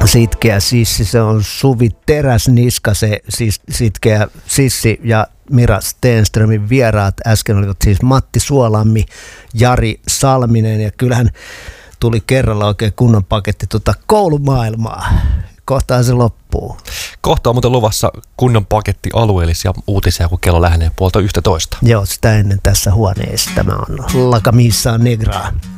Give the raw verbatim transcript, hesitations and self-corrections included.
Sitkeä sissi, se on Suvi Teräsniska, se siis sitkeä sissi ja Mira Stenströmin vieraat. Äsken olivat siis Matti Suolammi, Jari Salminen ja kyllähän tuli kerralla oikein kunnon paketti tuota koulumaailmaa. Kohtaan se loppuu. Kohta on muuten luvassa kunnon paketti alueellisia uutisia, kun kello lähenee puolta yhtä toista. Joo, sitä ennen tässä huoneessa. Tämä on La Camisa Negra.